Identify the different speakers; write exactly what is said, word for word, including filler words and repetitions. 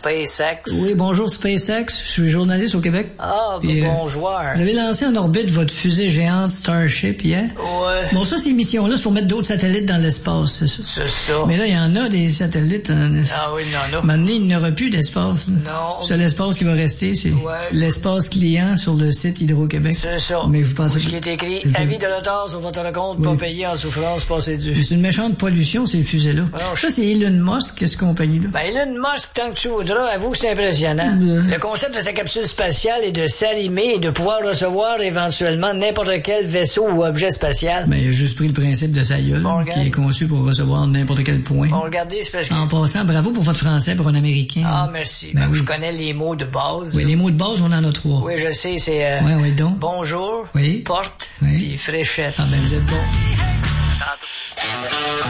Speaker 1: SpaceX.
Speaker 2: Oui, bonjour SpaceX. Je suis journaliste au Québec.
Speaker 1: Ah,
Speaker 2: Puis,
Speaker 1: bon
Speaker 2: euh,
Speaker 1: joueur.
Speaker 2: Vous avez lancé en orbite votre fusée géante Starship hier.
Speaker 1: Ouais.
Speaker 2: Bon, ça, ces missions-là, c'est pour mettre d'autres satellites dans l'espace, c'est ça?
Speaker 1: C'est ça.
Speaker 2: Mais là, il y en a des satellites. En...
Speaker 1: Ah oui, non, non.
Speaker 2: Maintenant, il n'y aura plus d'espace.
Speaker 1: Non.
Speaker 2: C'est l'espace qui va rester, c'est
Speaker 1: Ouais.
Speaker 2: l'espace client sur le site Hydro-Québec.
Speaker 1: C'est ça.
Speaker 2: Mais vous pensez
Speaker 1: Ce qui
Speaker 2: que-
Speaker 1: est écrit,
Speaker 2: que-
Speaker 1: avis de retard sur votre compte,
Speaker 2: Oui.
Speaker 1: pas payé en souffrance, passez dû.
Speaker 2: Mais c'est une méchante pollution, ces fusées-là.
Speaker 1: Alors,
Speaker 2: Ça, c'est Elon Musk, cette compagnie-là.
Speaker 1: Ben, Elon Musk, tant que tu voudras, avoue que c'est impressionnant.
Speaker 2: Euh.
Speaker 1: Le concept de sa capsule spatiale est de s'arrimer et de pouvoir recevoir éventuellement n'importe quel vaisseau ou objet spatial.
Speaker 2: Ben, il a juste pris le principe de sa gueule,
Speaker 1: Bon, regarde.
Speaker 2: qui est conçu pour recevoir n'importe quel point.
Speaker 1: Bon, regardez, c'est parce que...
Speaker 2: En passant, bravo pour votre français pour un Américain.
Speaker 1: Ah, merci.
Speaker 2: Ben
Speaker 1: Ben,
Speaker 2: oui.
Speaker 1: Je connais les mots de base.
Speaker 2: Oui, les mots de base, on en a trois.
Speaker 1: Oui, je sais, c'est... Euh,
Speaker 2: Ouais, ouais, donc.
Speaker 1: Bonjour,
Speaker 2: Oui.
Speaker 1: porte,
Speaker 2: Oui.
Speaker 1: puis fraîchette.
Speaker 2: Ah, ben, vous êtes bon.